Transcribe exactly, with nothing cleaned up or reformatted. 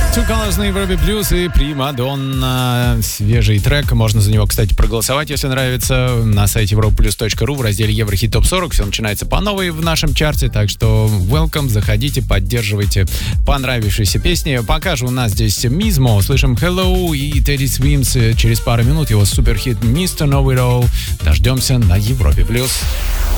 Two Colors на Европе Плюс и Примадонна. Свежий трек. Можно за него, кстати, проголосовать, если нравится, на сайте европаплюс точка ру в разделе Еврохит топ сорок. Все начинается по новой в нашем чарте, так что welcome, заходите, поддерживайте понравившиеся песни. Пока же у нас здесь Мизмо. Слышим Hello и Teddy Swims. Через пару минут его суперхит мистер Know It All. Дождемся на Европе Плюс.